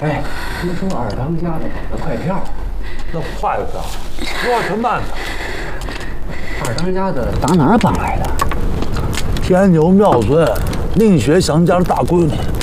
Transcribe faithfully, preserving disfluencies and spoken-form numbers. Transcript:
哎，听说二当家的买了快票， 那快票，多少慢的？ 二当家的打哪儿绑来的？ 天牛妙尊，宁学祥家的大闺女。